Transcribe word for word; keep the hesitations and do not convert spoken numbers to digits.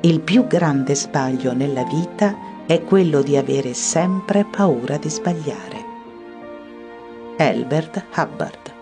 Il più grande sbaglio nella vita è quello di avere sempre paura di sbagliare. Elbert Hubbard.